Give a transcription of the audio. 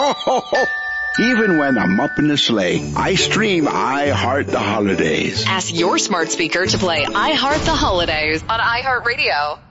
Even when I'm up in the sleigh, I stream I Heart the Holidays. Ask your smart speaker to play I Heart the Holidays on iHeartRadio.